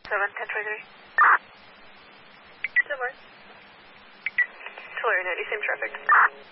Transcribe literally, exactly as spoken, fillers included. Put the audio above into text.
seven, ten twenty-three. Silver. Tulare ninety, same traffic.